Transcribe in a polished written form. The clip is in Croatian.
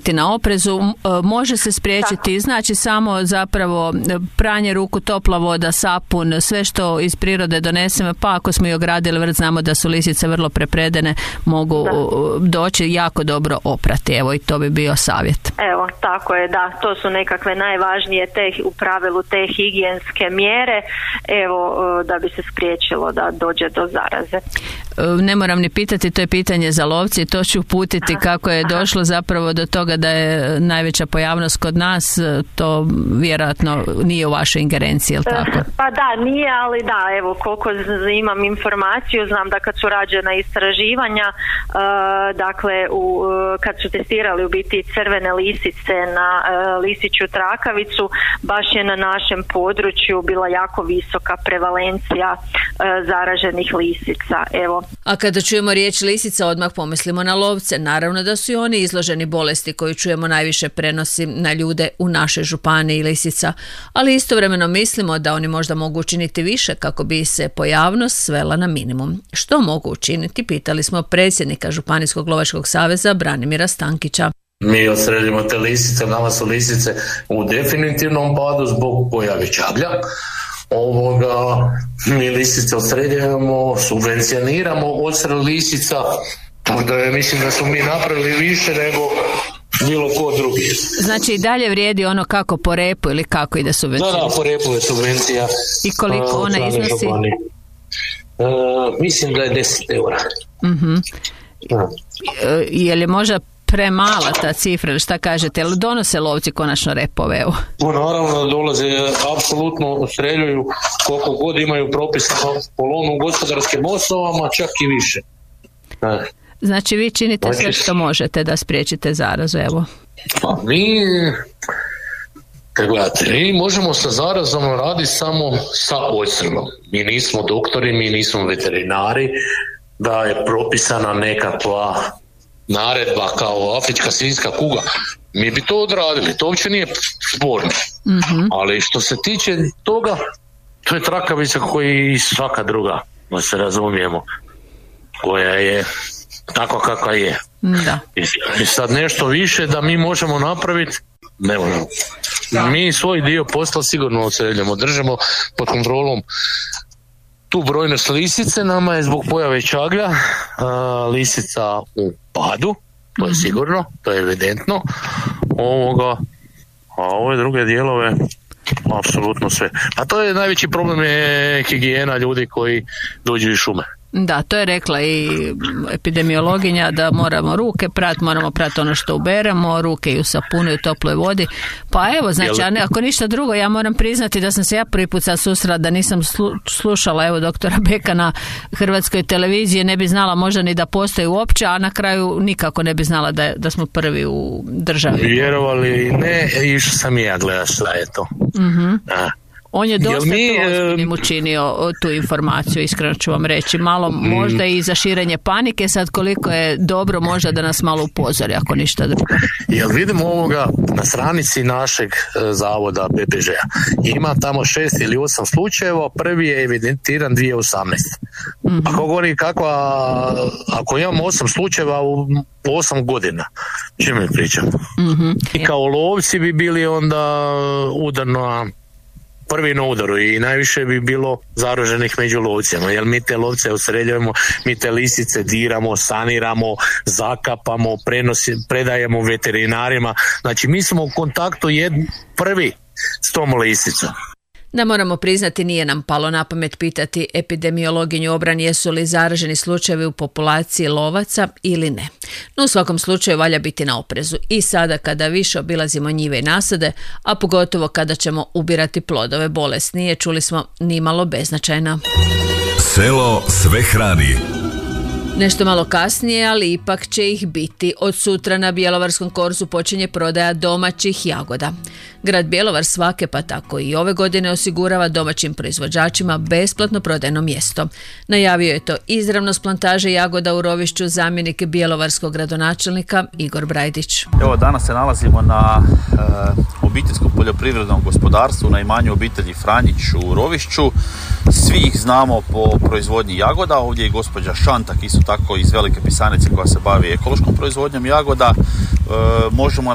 biti na oprezu, može se spriječiti, znači samo zapravo pranje ruku, topla voda, sapun, sve što iz prirode donesemo, pa ako smo i ogradili vrt, znamo da su lisice vrlo prepredene, mogu doći jako dobro oprati, evo i to bi bio savjet. Evo, tako je, da, to su nekakve najvažnije u pravilu te higijenske mjere, evo, da bi se spriječilo da dođe do zaraze. Ne moram ni pitati, to je pitanje za lovci, to ću uputiti kako je došlo zapravo do toga da je najveća pojavnost kod nas, to vjerojatno nije u vašoj ingerenciji, je li tako? Pa da, nije, ali da, evo, koliko imam informaciju, znam da kad su rađena istraživanja, dakle, kad su testirali u biti crvene lisice na lisiću trakavicu, baš je na našem području bila jako visoka prevalencija zaraženih lisica, evo. A kada čujemo riječ lisica, odmah pomislimo na lovce. Naravno da su i oni izloženi bolesti koju čujemo najviše prenosi na ljude u našoj županiji lisica, ali istovremeno mislimo da oni možda mogu učiniti više kako bi se pojavnost svela na minimum. Što mogu učiniti? Pitali smo predsjednika Županijskog lovačkog saveza Branimira Stankića. Mi odstreljujemo te lisice, nama su lisice u definitivnom padu zbog pojave čaglja. Mi lisice odstreljujemo, subvencioniramo odstrel lisica, tako da mislim da smo mi napravili više nego bilo ko drugi. Znači i dalje vrijedi ono kako po repu ili kako ide subvencija? Da, po repu je subvencija. I koliko ona iznosi? Mislim da je 10 eura. Uh-huh. Je li možda premala ta cifra, ili šta kažete, ali donose lovci konačno repove? Naravno da dolaze, apsolutno odstreljuju koliko god imaju propisano po lovno gospodarskim osnovama, čak i više. Znači vi činite sve što možete da spriječite zarazu, evo. Pa mi možemo sa zarazom raditi samo sa odstrelom. Mi nismo doktori, mi nismo veterinari, da je propisana nekakva naredba kao afrička svinjska kuga, mi bi to odradili, to uopće nije sporno. Mm-hmm. Ali što se tiče toga, to je trakavica koji i svaka druga, da se razumijemo, koja je tako kakva je. Da. I sad nešto više da mi možemo napraviti, ne možemo. Mi svoj dio posla sigurno odstreljujemo, držimo pod kontrolom tu brojnost lisice, nama je zbog pojave čaglja lisica u padu, to je sigurno, to je evidentno, a ove druge dijelove apsolutno sve. A to je najveći problem, je higijena ljudi koji dođu iz šume. Da, to je rekla i epidemiologinja da moramo ruke prati, moramo prati ono što uberemo, ruke i u sapunu i u toploj vodi. Pa evo, znači, ako ništa drugo, ja moram priznati da sam se ja prvi put sad susrela, da nisam slušala evo doktora Beka na Hrvatskoj televiziji, ne bi znala možda ni da postoji uopće, a na kraju nikako ne bi znala da smo prvi u državi. Vjerovali ne, išao sam i ja gledati šta je to. Mm-hmm. On je dosta ozbiljnim učinio tu informaciju, iskreno ću vam reći. Malo možda i za širenje panike, sad koliko je dobro možda da nas malo upozori, ako ništa drugo. Jel vidimo ovoga na stranici našeg zavoda BPŽ-a. Ima tamo 6 ili 8 slučajeva, prvi je evidentiran 2018. Mm-hmm. Ako govori ako imamo 8 slučajeva u 8 godina, čim mi pričamo? Mm-hmm. I kao lovci bi bili onda udarno prvi na udaru i najviše bi bilo zaraženih među lovcima, jer mi te lovce odstreljujemo, mi te lisice diramo, saniramo, zakapamo, predajemo veterinarima, znači mi smo u kontaktu prvi s tom lisicom. Da, moramo priznati, nije nam palo na pamet pitati epidemiologinju obrani jesu li zaraženi slučajevi u populaciji lovaca ili ne. No u svakom slučaju valja biti na oprezu i sada kada više obilazimo njive i nasade, a pogotovo kada ćemo ubirati plodove bolesti, nije, čuli smo, nimalo beznačajna. Selo sve hrani. Nešto malo kasnije, ali ipak će ih biti. Od sutra na Bjelovarskom korzu počinje prodaja domaćih jagoda. Grad Bjelovar svake, pa tako i ove godine, osigurava domaćim proizvođačima besplatno prodajno mjesto. Najavio je to izravno s plantaže jagoda u Rovišću zamjenik bjelovarskog gradonačelnika Igor Brajdić. Evo, danas se nalazimo na obiteljskom poljoprivrednom gospodarstvu na imanju obitelji Franjić u Rovišću. Svi ih znamo po proizvodnji jagoda. Ovdje je gospođa Šantak, isto tako iz Velike Pisanice, koja se bavi ekološkom proizvodnjom jagoda. Možemo